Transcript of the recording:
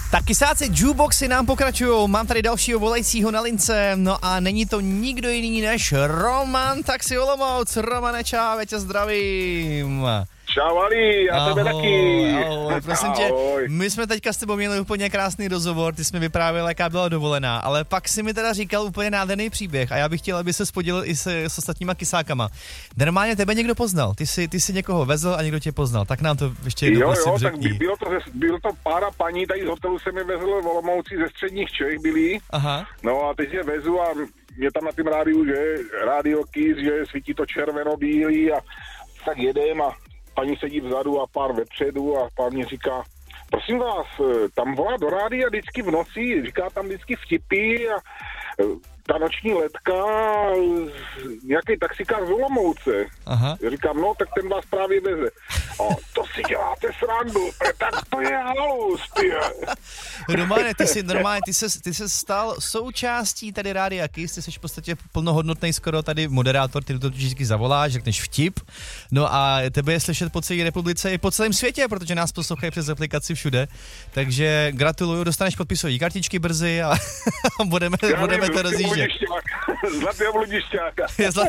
Tak kysáci jukeboxy nám pokračujou, mám tady dalšího volajícího na lince, no a není to nikdo jiný než Roman Taxi Olomouc. Romane, čau, já tě zdravím. Čau Ali, a tebe taky. Ahoj, prosím tě, my jsme teďka s tebou měli úplně krásný rozhovor, ty jsi mi vyprávěl, jaká byla dovolená, ale pak si mi teda říkal úplně nádherný příběh a já bych chtěl, aby se podělil i s ostatníma kysákama. Normálně tebe někdo poznal, ty jsi někoho vezl a někdo tě poznal, tak nám to ještě jednou prosím řekni. Tak bylo to pára paní, tady z hotelu se mi vezl v Olomouci ze středních Čech byli. Aha. No a teď je vezu a mě tam na tým rádiu, že rádio Kiss, že svítí to červeno-bílý a tak jedem a paní sedí vzadu a pár vepředu a pán mě říká, prosím vás, tam volá do rádia vždycky v noci, říká tam vždycky vtipy a ta noční letka, nějaký taxikář z Olomouce. Aha. Já říkám, no, tak ten vás právě veze. A to si děláte srandu, tak to je halus, ty. Romane, ty jsi stal součástí tady Rádia Kiss, ty jsi v podstatě plnohodnotný skoro tady moderátor, ty to vždycky zavoláš, řekneš vtip, no a tebe je slyšet po celé republice i po celém světě, protože nás poslouchají přes aplikaci všude, takže gratuluju, dostaneš podpisové kartičky brzy a budeme to rozjíždět. Zlatého bludišťáka.